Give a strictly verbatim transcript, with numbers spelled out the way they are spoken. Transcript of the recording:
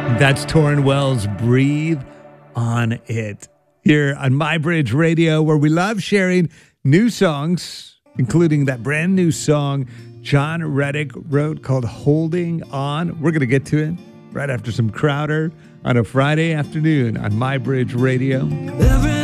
That's Torrin Wells, Breathe on It. Here on My Bridge Radio, where we love sharing new songs, including that brand new song John Reddick wrote called Holding On. We're going to get to it right after some Crowder on a Friday afternoon on My Bridge Radio. Every